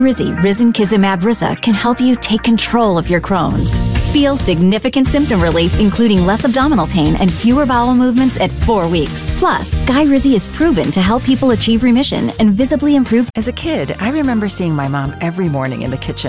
Risankizumab Risa can help you take control of your Crohn's. Feel significant symptom relief, including less abdominal pain and fewer bowel movements at 4 weeks. Plus, Skyrizi is proven to help people achieve remission and visibly improve. As a kid, I remember seeing my mom every morning in the kitchen